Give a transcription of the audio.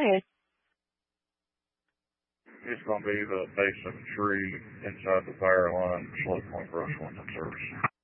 ahead. It's going to be the base of a tree inside the fire line, slow point brush one in service.